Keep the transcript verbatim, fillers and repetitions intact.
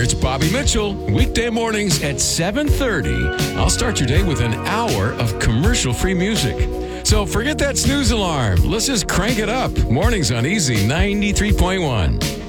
it's Bobby Mitchell. Weekday mornings at seven thirty. I'll start your day with an hour of commercial-free music. So forget that snooze alarm. Let's just crank it up. Mornings on Easy ninety-three point one.